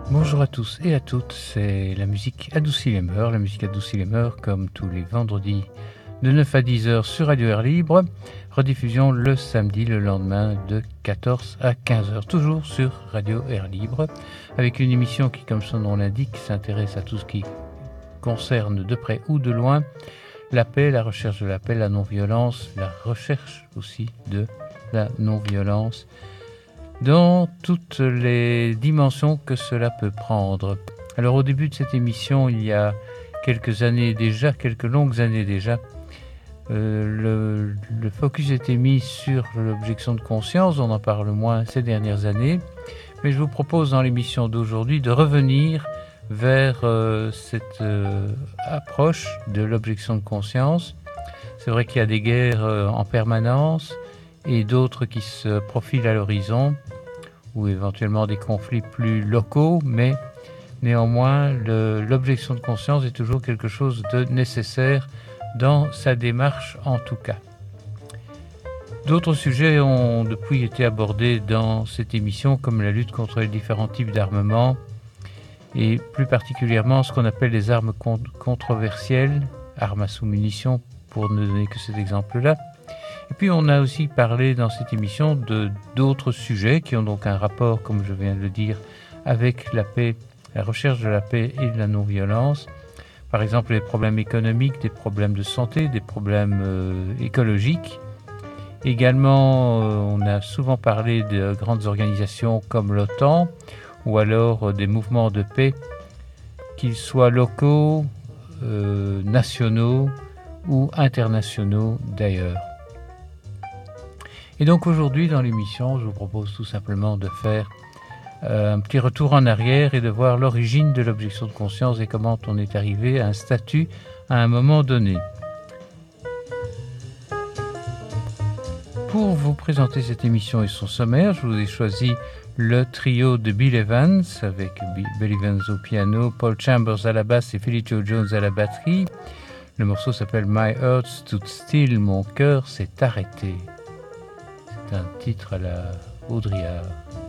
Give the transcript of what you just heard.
Bonjour à tous et à toutes, c'est la musique adoucit les mœurs. La musique adoucit les mœurs comme tous les vendredis de 9 à 10 heures sur Radio Air Libre. Rediffusion le samedi, le lendemain de 14 à 15 heures, toujours sur Radio Air Libre, avec une émission qui, comme son nom l'indique, s'intéresse à tout ce qui concerne de près ou de loin la paix, la recherche de la paix, la non-violence, la recherche aussi de la non-violence, dans toutes les dimensions que cela peut prendre. Alors au début de cette émission, il y a quelques années déjà, quelques longues années déjà, le focus était mis sur l'objection de conscience. On en parle moins ces dernières années, mais je vous propose dans l'émission d'aujourd'hui de revenir vers cette approche de l'objection de conscience. C'est vrai qu'il y a des guerres en permanence et d'autres qui se profilent à l'horizon, ou éventuellement des conflits plus locaux, mais néanmoins l'objection de conscience est toujours quelque chose de nécessaire dans sa démarche en tout cas. D'autres sujets ont depuis été abordés dans cette émission, comme la lutte contre les différents types d'armements, et plus particulièrement ce qu'on appelle les armes controversielles, armes à sous-munitions pour ne donner que cet exemple-là. Et puis on a aussi parlé dans cette émission d'autres sujets qui ont donc un rapport, comme je viens de le dire, avec la paix, la recherche de la paix et de la non-violence. Par exemple, les problèmes économiques, des problèmes de santé, des problèmes écologiques. Également, on a souvent parlé de grandes organisations comme l'OTAN, ou alors des mouvements de paix, qu'ils soient locaux, nationaux ou internationaux d'ailleurs. Et donc aujourd'hui dans l'émission, je vous propose tout simplement de faire un petit retour en arrière et de voir l'origine de l'objection de conscience et comment on est arrivé à un statut à un moment donné. Pour vous présenter cette émission et son sommaire, je vous ai choisi le trio de Bill Evans, avec Bill Evans au piano, Paul Chambers à la basse et Philly Joe Jones à la batterie. Le morceau s'appelle My Heart Stood Still, mon cœur s'est arrêté. C'est un titre à la Baudrillard.